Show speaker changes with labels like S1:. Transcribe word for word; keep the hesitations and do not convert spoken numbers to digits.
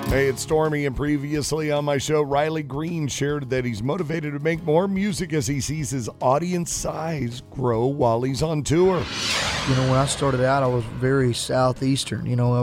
S1: Hey, it's Stormy, and previously on my show, Riley Green shared that he's motivated to make more music as he sees his audience size grow while he's on tour.
S2: You know, when I started out, I was very southeastern. You know,